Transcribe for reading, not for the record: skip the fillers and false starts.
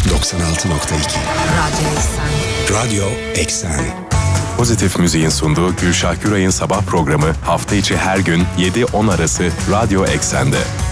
96.2 Radyo Eksen. Radyo Eksen. Pozitif Müziğin sunduğu Gülşah Güray'ın sabah programı hafta içi her gün 7-10 arası Radyo Eksen'de.